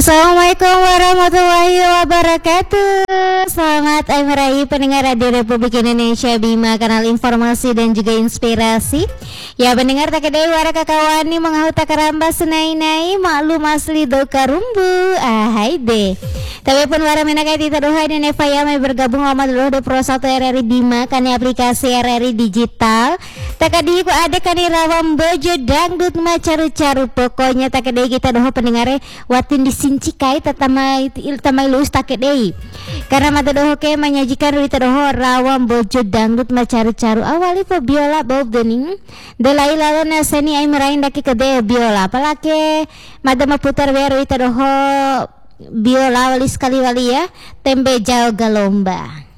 Assalamualaikum warahmatullahi wabarakatuh. Selamat meraih pendengar Radio Republik Indonesia Bima, kanal informasi dan juga inspirasi. Ya pendengar tak kedai wara kakawani mengahu tak karamba senai-nai maklum asli do karumbu. Hai deh. Tapi pun wara menakai tita doha dan Eva Yamai bergabung sama dulu do Pro 1 RRI Bima kani aplikasi RRI digital. Tak kadai ku ada kani rawam bojo dangdut macaru-caru. Pokoknya tak kadai kita doha pendengarnya watin disincikai tatamai lulus tak kadai. Karena mata doho ke menyajikan rita doho rawam bojo dangdut macaru-caru. Awali po biola bob dening. Delai lalu nasani ay merain daki kede biola. Apalagi mada maputar wer rita doho biola wali sekali wali ya tembe jauh galomba.